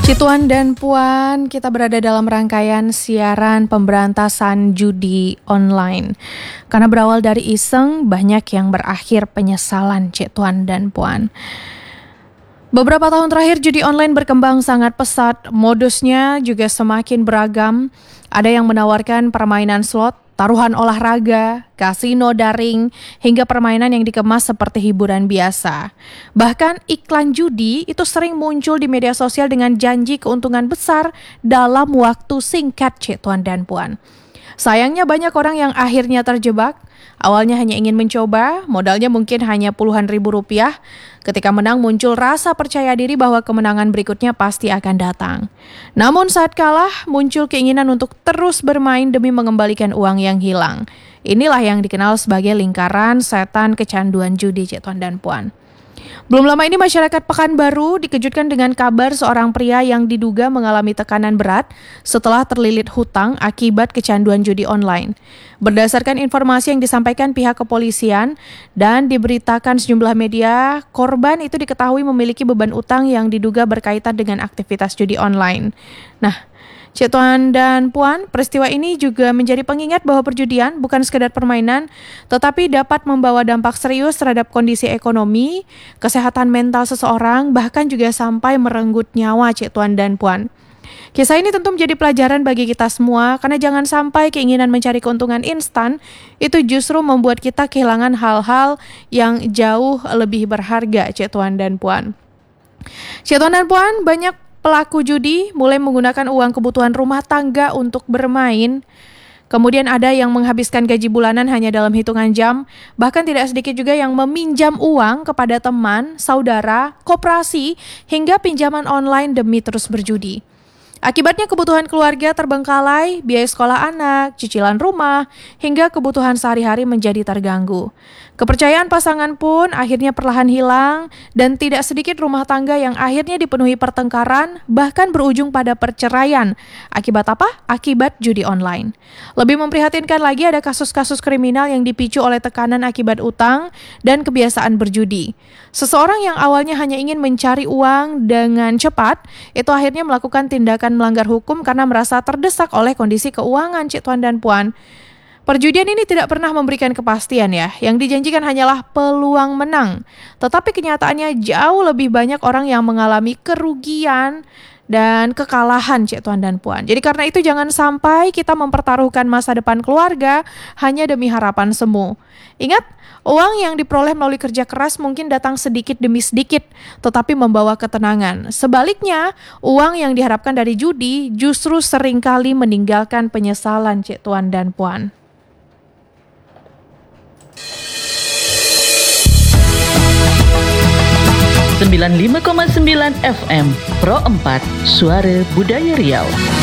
Tuan dan Puan, kita berada dalam rangkaian siaran pemberantasan judi online. Karena berawal dari iseng, banyak yang berakhir penyesalan, Tuan dan Puan. Beberapa tahun terakhir judi online berkembang sangat pesat, modusnya juga semakin beragam. Ada yang menawarkan permainan slot, taruhan olahraga, kasino daring, hingga permainan yang dikemas seperti hiburan biasa. Bahkan iklan judi itu sering muncul di media sosial dengan janji keuntungan besar dalam waktu singkat, Tuan dan Puan. Sayangnya banyak orang yang akhirnya terjebak. Awalnya hanya ingin mencoba, modalnya mungkin hanya puluhan ribu rupiah. Ketika menang muncul rasa percaya diri bahwa kemenangan berikutnya pasti akan datang. Namun saat kalah muncul keinginan untuk terus bermain demi mengembalikan uang yang hilang. Inilah yang dikenal sebagai lingkaran setan kecanduan judi, Tuan dan Puan. Belum lama ini masyarakat Pekanbaru dikejutkan dengan kabar seorang pria yang diduga mengalami tekanan berat setelah terlilit hutang akibat kecanduan judi online. Berdasarkan informasi yang disampaikan pihak kepolisian dan diberitakan sejumlah media, korban itu diketahui memiliki beban utang yang diduga berkaitan dengan aktivitas judi online. Nah, Tuan dan Puan, peristiwa ini juga menjadi pengingat bahwa perjudian bukan sekedar permainan, tetapi dapat membawa dampak serius terhadap kondisi ekonomi, kesehatan mental seseorang, bahkan juga sampai merenggut nyawa, Tuan dan Puan. Kisah ini tentu menjadi pelajaran bagi kita semua, karena jangan sampai keinginan mencari keuntungan instan itu justru membuat kita kehilangan hal-hal yang jauh lebih berharga, Tuan dan Puan. Tuan dan Puan, banyak pelaku judi mulai menggunakan uang kebutuhan rumah tangga untuk bermain. Kemudian ada yang menghabiskan gaji bulanan hanya dalam hitungan jam. Bahkan tidak sedikit juga yang meminjam uang kepada teman, saudara, koperasi, hingga pinjaman online demi terus berjudi. Akibatnya kebutuhan keluarga terbengkalai, biaya sekolah anak, cicilan rumah, hingga kebutuhan sehari-hari menjadi terganggu. Kepercayaan pasangan pun akhirnya perlahan hilang dan tidak sedikit rumah tangga yang akhirnya dipenuhi pertengkaran bahkan berujung pada perceraian. Akibat apa? Akibat judi online. Lebih memprihatinkan lagi ada kasus-kasus kriminal yang dipicu oleh tekanan akibat utang dan kebiasaan berjudi. Seseorang yang awalnya hanya ingin mencari uang dengan cepat, itu akhirnya melakukan tindakan melanggar hukum karena merasa terdesak oleh kondisi keuangan, Tuan dan Puan. Perjudian ini tidak pernah memberikan kepastian ya, yang dijanjikan hanyalah peluang menang. Tetapi kenyataannya jauh lebih banyak orang yang mengalami kerugian dan kekalahan, Tuan dan Puan. Jadi karena itu jangan sampai kita mempertaruhkan masa depan keluarga hanya demi harapan semu. Ingat, uang yang diperoleh melalui kerja keras mungkin datang sedikit demi sedikit, tetapi membawa ketenangan. Sebaliknya, uang yang diharapkan dari judi justru seringkali meninggalkan penyesalan, Tuan dan Puan. 95,9 FM Pro 4 Suara Budaya Riau.